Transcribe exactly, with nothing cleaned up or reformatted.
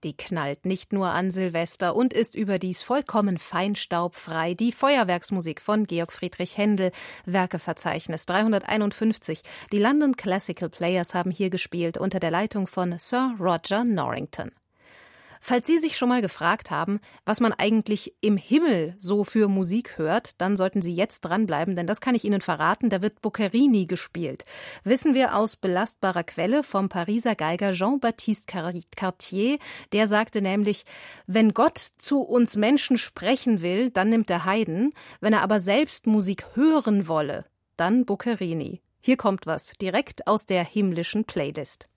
Die knallt nicht nur an Silvester und ist überdies vollkommen feinstaubfrei. Die Feuerwerksmusik von Georg Friedrich Händel, Werkeverzeichnis dreihunderteinundfünfzig. Die London Classical Players haben hier gespielt unter der Leitung von Sir Roger Norrington. Falls Sie sich schon mal gefragt haben, was man eigentlich im Himmel so für Musik hört, dann sollten Sie jetzt dranbleiben, denn das kann ich Ihnen verraten, da wird Boccherini gespielt. Wissen wir aus belastbarer Quelle vom Pariser Geiger Jean-Baptiste Cartier. Der sagte nämlich, wenn Gott zu uns Menschen sprechen will, dann nimmt er Haydn. Wenn er aber selbst Musik hören wolle, dann Boccherini. Hier kommt was, direkt aus der himmlischen Playlist.